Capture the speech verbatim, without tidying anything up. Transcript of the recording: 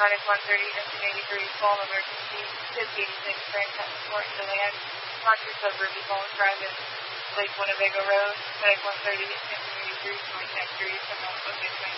Aquatic one thirty, engine eighty-three, call emergency, Sys eighty-six, transport to land, launchers of Ruby Falls Drive in Lake Winnebago Road, Aquatic one thirty, engine eighty-three, contact three, from Alpha